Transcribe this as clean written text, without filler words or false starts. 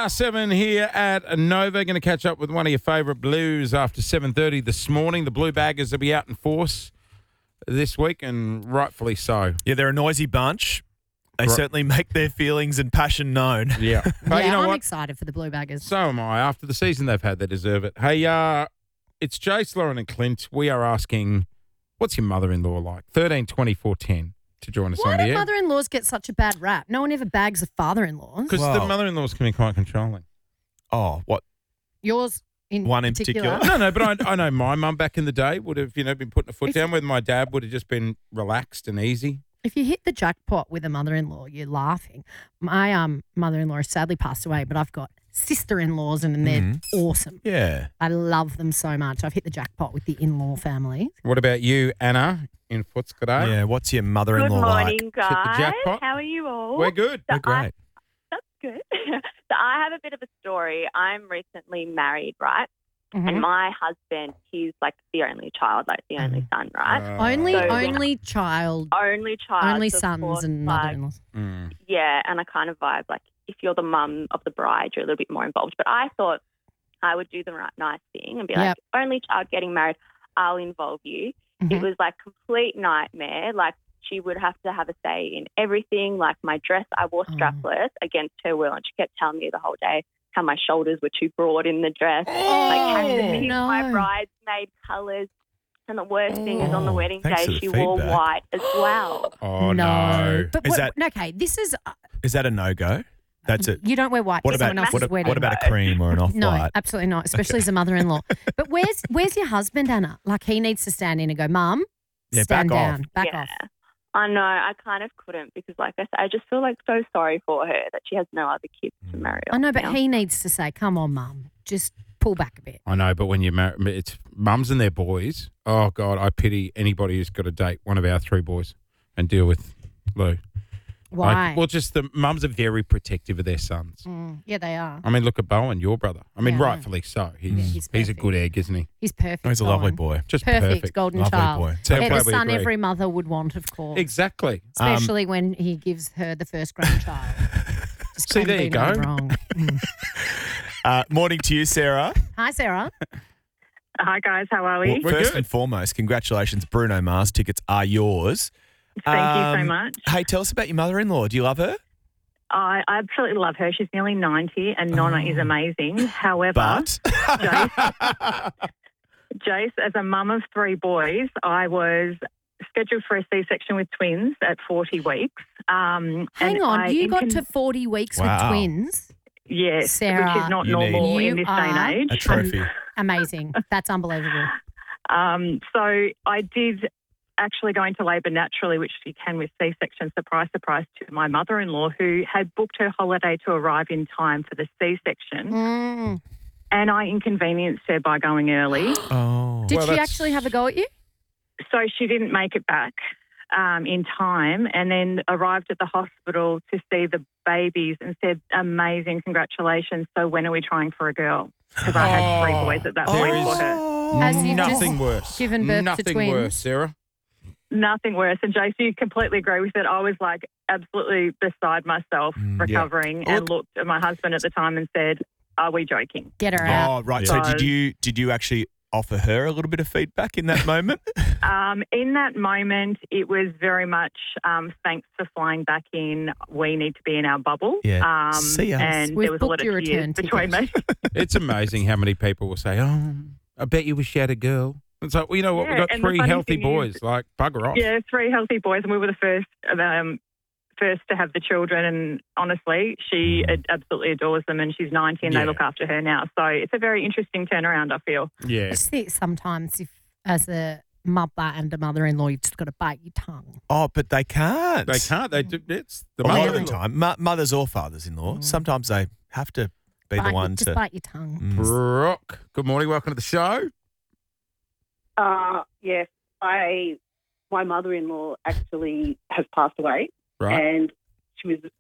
past 7 here at Nova. Going to catch up with one of your favourite Blues after 7:30 this morning. The Blue Baggers will be out in force this week, and rightfully so. Yeah, they're a noisy bunch. They certainly make their feelings and passion known. Yeah. But you know I'm what? excited for the Blue Baggers. So am I. After the season they've had, they deserve it. Hey, it's Jace, Lauren and Clint. We are asking, what's your mother-in-law like? 13 24 10 to join us Why on the do air. mother-in-laws get such a bad rap? No one ever bags a father-in-law. Because the mother-in-laws can be quite controlling. Oh, what? Yours in One in particular. No, but I know my mum back in the day would have, been putting a foot down, where my dad would have just been relaxed and easy. If you hit the jackpot with a mother-in-law, you're laughing. My mother-in-law has sadly passed away, but I've got sister-in-laws and they're awesome. Yeah. I love them so much. I've hit the jackpot with the in-law family. What about you, Anna, in Footscray? Yeah, what's your mother-in-law Good morning, like? guys. jackpot? How are you all? We're good. So We're great. That's good. So I have a bit of a story. I'm recently married, right? Mhm. And my husband, he's like the only child, like the only son, right? Only So- only child, Only child. only so of sons course, and like, mother-in-laws. Yeah, and I kind of vibe like if you're the mum of the bride, you're a little bit more involved. But I thought I would do the right nice thing and be like, only child getting married, I'll involve you. It was like complete nightmare. Like she would have to have a say in everything. Like my dress, I wore strapless against her will, and she kept telling me the whole day how my shoulders were too broad in the dress. Like had to pick my bridesmaid colours. And the worst thing is on the wedding Thanks day, for the she wore feedback. white as well. Oh, no. But Is okay, this is Is that a no-go? That's it. you don't wear white What for about someone else's wedding. what about a cream or an off-white? No, absolutely not, especially as a mother-in-law. But where's your husband, Anna? Like he needs to stand in and go, Mum, Yeah, stand back off. down, back Yeah. off. I know. I kind of couldn't because, like I said, I just feel like so sorry for her that she has no other kids to marry. I know, off but now. he needs to say, come on, Mum, just pull back a bit. I know, but when you marry, it's mums and their boys. Oh, God, I pity anybody who's got to date one of our three boys and deal with Lou. Why? Well, just the mums are very protective of their sons. Yeah, they are. I mean, look at Bowen, your brother. I mean, Yeah, I know. rightfully so. He's he's a good egg, isn't he? He's perfect. Oh, he's a lovely Bowen. boy. Just Perfect, golden Lovely child. boy. So The glad we son agree. every mother would want, of course. Exactly. Especially when he gives her the first grandchild. Just See, couldn't there you be no go. Wrong. Morning to you, Sarah. Hi, Sarah. Hi, guys. How are Well, we? We're first good. and foremost, congratulations. Bruno Mars tickets are yours. Thank you so much. Hey, tell us about your mother-in-law. Do you love her? I absolutely love her. She's nearly 90 and Nonna is amazing. However, But Jace, as a mum of three boys, I was scheduled for a C-section with twins at 40 weeks. Hang on, you got to 40 weeks Wow. with twins. Yes, Sarah, which is not you normal need- in this You day are and age. a trophy. Amazing. That's unbelievable. So I did actually go into labour naturally, which you can with C-section, surprise, surprise, to my mother-in-law, who had booked her holiday to arrive in time for the C-section. Mm. And I inconvenienced her by going early. Oh. Did Well, she that's- actually have a go at you? So she didn't make it back in time and then arrived at the hospital to see the babies and said, amazing, congratulations. So when are we trying for a girl? Because I had three boys at that point There for is- her. As you've Nothing just worse. given birth to Nothing twins. worse, Sarah. Nothing worse. And Jace, you completely agree with it. I was like absolutely beside myself recovering and looked at my husband at the time and said, are we joking? Get her out. Oh, right. Yeah. So did you actually offer her a little bit of feedback in that moment? In that moment, it was very much thanks for flying back in. We need to be in our bubble. Yeah. See ya. And We've there was a lot booked your of tears return between me. It's amazing how many people will say, oh, I bet you wish you had a girl. It's like, well, you know what? Yeah, We've got and the three funny healthy thing boys. is- Like, bugger off. Yeah, three healthy boys, and we were the first to have the children. And honestly, she absolutely adores them, and she's 90, and Yeah. they look after her now. So it's a very interesting turnaround, I feel. Yeah. I just think sometimes if, as a mother and a mother-in-law, you've just got to bite your tongue. Oh, but they can't. They can't. They do. It's the A lot of the mother-in-law. time, mothers or fathers-in-law, sometimes they have to be the one Just to. bite your tongue. Brooke, good morning. Welcome to the show. Yes, my mother-in-law actually has passed away, Right. and she was